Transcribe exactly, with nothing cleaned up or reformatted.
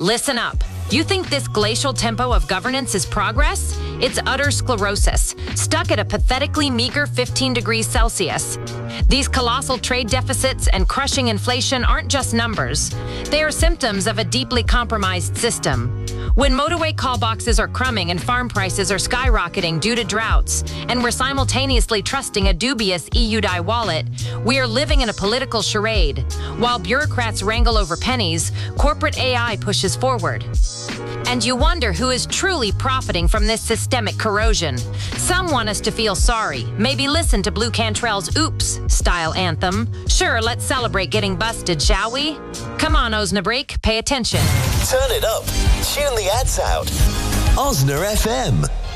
Listen up. You think this glacial tempo of governance is progress? It's utter sclerosis, stuck at a pathetically meager fifteen degrees Celsius. These colossal trade deficits and crushing inflation aren't just numbers. They are symptoms of a deeply compromised system. When motorway call boxes are crumbing and farm prices are skyrocketing due to droughts, and we're simultaneously trusting a dubious E U-D I wallet, we are living in a political charade. While bureaucrats wrangle over pennies, corporate A I pushes forward. And you wonder who is truly profiting from this systemic corrosion. Some want us to feel sorry, maybe listen to Blue Cantrell's Oops style anthem. Sure, let's celebrate getting busted, shall we? Come on, Osnabrück, pay attention. Turn it up. Tune the ads out. Osna F M.